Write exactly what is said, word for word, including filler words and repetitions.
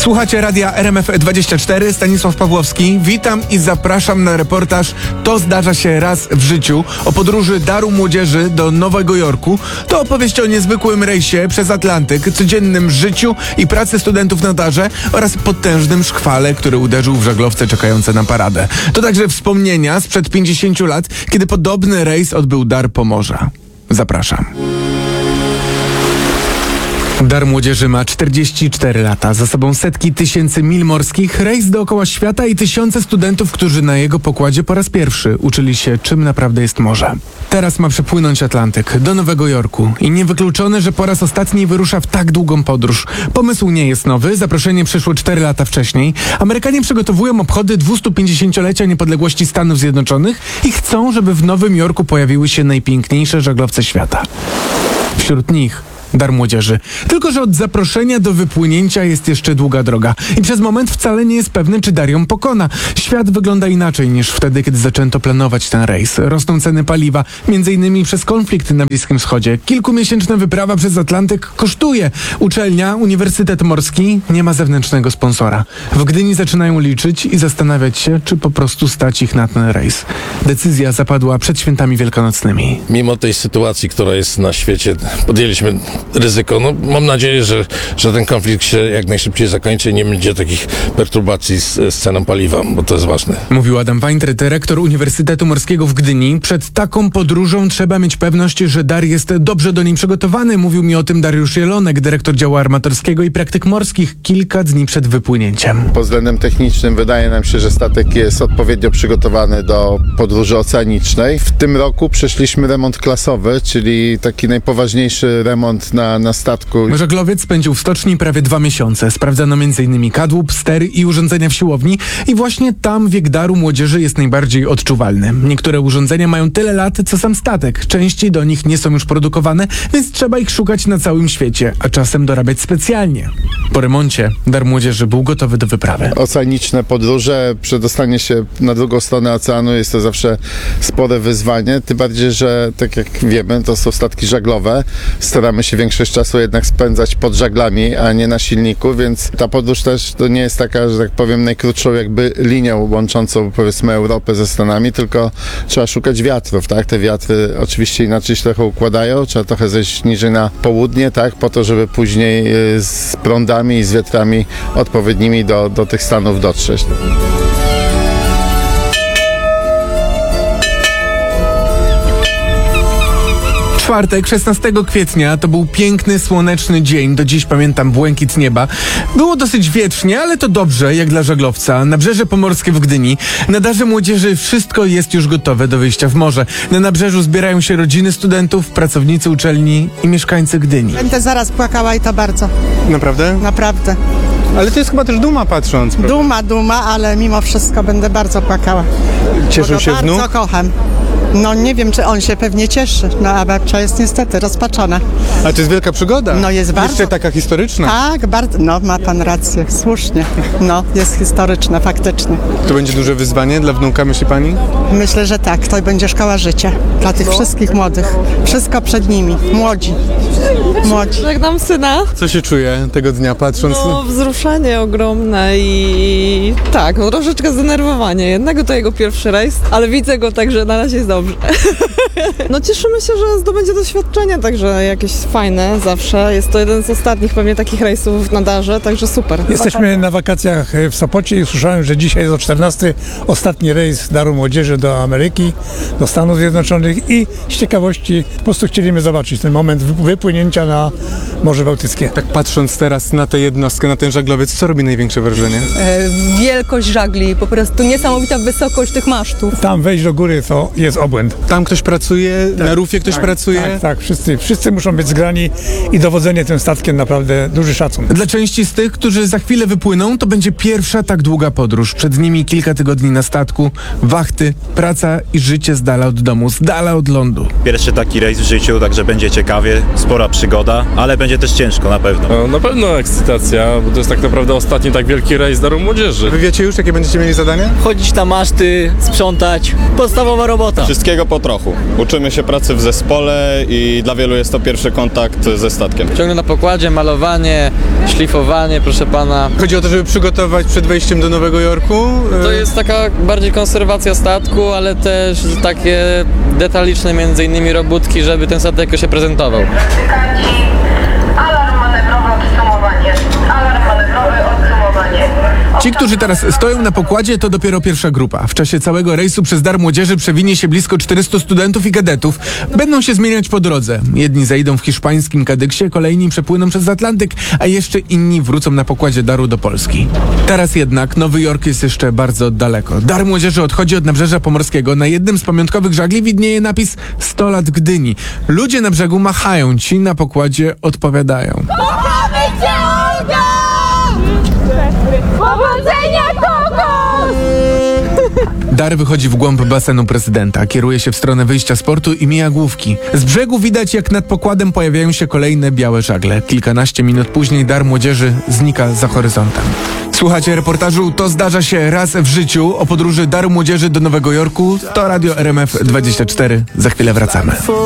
Słuchacie radia R M F dwadzieścia cztery, Stanisław Pawłowski. Witam i zapraszam na reportaż To zdarza się raz w życiu o podróży Daru Młodzieży do Nowego Jorku. To opowieść o niezwykłym rejsie przez Atlantyk, codziennym życiu i pracy studentów na darze oraz potężnym szkwale, który uderzył w żaglowce czekające na paradę. To także wspomnienia sprzed pięćdziesięciu lat, kiedy podobny rejs odbył Dar Pomorza. Zapraszam. Dar Młodzieży ma czterdzieści cztery lata, za sobą setki tysięcy mil morskich, rejs dookoła świata i tysiące studentów, którzy na jego pokładzie po raz pierwszy uczyli się, czym naprawdę jest morze. Teraz ma przepłynąć Atlantyk do Nowego Jorku i niewykluczone, że po raz ostatni wyrusza w tak długą podróż. Pomysł nie jest nowy, zaproszenie przyszło cztery lata wcześniej. Amerykanie przygotowują obchody dwustupięćdziesięciolecia niepodległości Stanów Zjednoczonych i chcą, żeby w Nowym Jorku pojawiły się najpiękniejsze żaglowce świata. Wśród nich Dar Młodzieży. Tylko że od zaproszenia do wypłynięcia jest jeszcze długa droga. I przez moment wcale nie jest pewny, czy Dar ją pokona. Świat wygląda inaczej niż wtedy, kiedy zaczęto planować ten rejs. Rosną ceny paliwa, między innymi przez konflikt na Bliskim Wschodzie. Kilkumiesięczna wyprawa przez Atlantyk kosztuje. Uczelnia, Uniwersytet Morski nie ma zewnętrznego sponsora. W Gdyni zaczynają liczyć i zastanawiać się, czy po prostu stać ich na ten rejs. Decyzja zapadła przed świętami wielkanocnymi. Mimo tej sytuacji, która jest na świecie, podjęliśmy ryzyko. No, mam nadzieję, że, że ten konflikt się jak najszybciej zakończy i nie będzie takich perturbacji z, z ceną paliwa, bo to jest ważne. Mówił Adam Weintraub, rektor Uniwersytetu Morskiego w Gdyni. Przed taką podróżą trzeba mieć pewność, że Dar jest dobrze do niej przygotowany. Mówił mi o tym Dariusz Jelonek, dyrektor działu armatorskiego i praktyk morskich, kilka dni przed wypłynięciem. Pod względem technicznym wydaje nam się, że statek jest odpowiednio przygotowany do podróży oceanicznej. W tym roku przeszliśmy remont klasowy, czyli taki najpoważniejszy remont na, na statku. Żaglowiec spędził w stoczni prawie dwa miesiące. Sprawdzano między innymi kadłub, stery i urządzenia w siłowni i właśnie tam wiek Daru Młodzieży jest najbardziej odczuwalny. Niektóre urządzenia mają tyle lat, co sam statek. Części do nich nie są już produkowane, więc trzeba ich szukać na całym świecie, a czasem dorabiać specjalnie. Po remoncie Dar Młodzieży był gotowy do wyprawy. Oceaniczne podróże, przedostanie się na drugą stronę oceanu jest to zawsze spore wyzwanie, tym bardziej, że tak jak wiemy, to są statki żaglowe. Staramy się większość czasu jednak spędzać pod żaglami, a nie na silniku, więc ta podróż też to nie jest taka, że tak powiem, najkrótszą jakby linią łączącą, powiedzmy, Europę ze Stanami, tylko trzeba szukać wiatrów, tak? Te wiatry oczywiście inaczej się trochę układają, trzeba trochę zejść niżej na południe, tak? Po to, żeby później z prądami i z wiatrami odpowiednimi do, do tych stanów dotrzeć. Czwartek, szesnastego kwietnia, to był piękny, słoneczny dzień. Do dziś pamiętam błękit nieba. Było dosyć wietrznie, ale to dobrze, jak dla żaglowca. Nabrzeże Pomorskie w Gdyni. Na Darze Młodzieży wszystko jest już gotowe do wyjścia w morze. Na nabrzeżu zbierają się rodziny studentów, pracownicy uczelni i mieszkańcy Gdyni. Będę zaraz płakała i to bardzo. Naprawdę? Naprawdę. Ale to jest chyba też duma patrząc. Prawda? Duma, duma, ale mimo wszystko będę bardzo płakała. Cieszą się wnuk? Bardzo kocham. No nie wiem, czy on się pewnie cieszy, no a babcia jest niestety rozpaczona. Ale to jest wielka przygoda. No jest bardzo. Jeszcze taka historyczna. Tak, bardzo. No ma pan rację, słusznie. No, jest historyczna, faktycznie. To będzie duże wyzwanie dla wnuka, myśli pani? Myślę, że tak, to będzie szkoła życia dla tych wszystkich młodych. Wszystko przed nimi, młodzi. Młodzi. Żegnam syna. Co się czuje tego dnia patrząc? No, wzruszenie ogromne i tak, no troszeczkę zdenerwowanie. Jednego to jego pierwszy rejs, ale widzę go tak, że na razie jest dobrze. No cieszymy się, że zdobędzie doświadczenia, także jakieś fajne zawsze. Jest to jeden z ostatnich pewnie takich rejsów na Darze, także super. Jesteśmy na wakacjach w Sopocie i słyszałem, że dzisiaj jest o czternastej ostatni rejs Daru Młodzieży do Ameryki, do Stanów Zjednoczonych i z ciekawości po prostu chcieliśmy zobaczyć ten moment wypłynięcia na Morze Bałtyckie. Tak patrząc teraz na tę jednostkę, na ten żaglowiec, co robi największe wrażenie? E, wielkość żagli, po prostu niesamowita wysokość tych masztów. Tam wejść do góry to jest obłęd. Tam ktoś pracuje, tak, na rufie ktoś tak, pracuje? Tak, tak, wszyscy, wszyscy muszą być zgrani i dowodzenie tym statkiem naprawdę duży szacun. Dla części z tych, którzy za chwilę wypłyną, to będzie pierwsza tak długa podróż. Przed nimi kilka tygodni na statku, wachty, praca i życie z dala od domu, z dala od lądu. Pierwszy taki rejs w życiu, także będzie ciekawie, spora przygoda, ale będzie też ciężko na pewno. No, na pewno ekscytacja, bo to jest tak naprawdę ostatni tak wielki rejs Daru Młodzieży. Wy wiecie już, jakie będziecie mieli zadania? Chodzić na maszty, sprzątać, podstawowa robota. Wszystkiego po trochu. Uczymy się pracy w zespole i dla wielu jest to pierwszy kontakt ze statkiem. Ciągle na pokładzie, malowanie, szlifowanie, proszę pana. Chodzi o to, żeby przygotować przed wejściem do Nowego Jorku. To jest taka bardziej konserwacja statku, ale też takie detaliczne między innymi robótki, żeby ten statek się prezentował. Alarm manewrowy, odsumowanie. Alarm manewrowy, odsumowanie. Ci, którzy teraz stoją na pokładzie, to dopiero pierwsza grupa. W czasie całego rejsu przez Dar Młodzieży przewinie się blisko czterystu studentów i kadetów. Będą się zmieniać po drodze. Jedni zejdą w hiszpańskim Kadyksie, kolejni przepłyną przez Atlantyk, a jeszcze inni wrócą na pokładzie Daru do Polski. Teraz jednak Nowy Jork jest jeszcze bardzo daleko. Dar Młodzieży odchodzi od nabrzeża pomorskiego. Na jednym z pamiątkowych żagli widnieje napis sto lat Gdyni. Ludzie na brzegu machają, ci na pokładzie odpowiadają. Kochamy cię, Olga! Powodzenia, kokos! Dar wychodzi w głąb basenu prezydenta, kieruje się w stronę wyjścia z portu i mija główki. Z brzegu widać, jak nad pokładem pojawiają się kolejne białe żagle. Kilkanaście minut później Dar Młodzieży znika za horyzontem. Słuchacie reportażu To zdarza się raz w życiu o podróży Daru Młodzieży do Nowego Jorku. To Radio R M F dwadzieścia cztery. Za chwilę wracamy.